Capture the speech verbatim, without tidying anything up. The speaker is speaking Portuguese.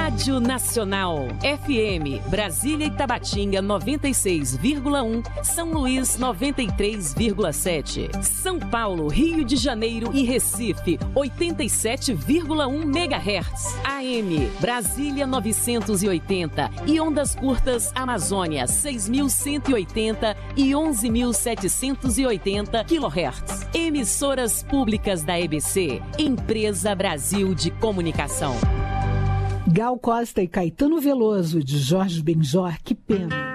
Rádio Nacional. F M, Brasília e Tabatinga noventa e seis vírgula um, São Luís noventa e três vírgula sete, São Paulo, Rio de Janeiro e Recife oitenta e sete vírgula um megahertz. A M, Brasília novecentos e oitenta e ondas curtas Amazônia seis mil cento e oitenta e onze mil setecentos e oitenta quilohertz. Emissoras públicas da E B C, Empresa Brasil de Comunicação. Gal Costa e Caetano Veloso, de Jorge Benjor, que pena.